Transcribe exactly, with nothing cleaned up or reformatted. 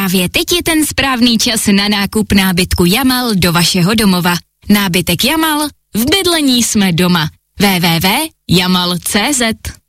Právě teď je ten správný čas na nákup nábytku Jamal do vašeho domova. Nábytek Jamal, v bydlení jsme doma. w w w tečka jamal tečka cé zet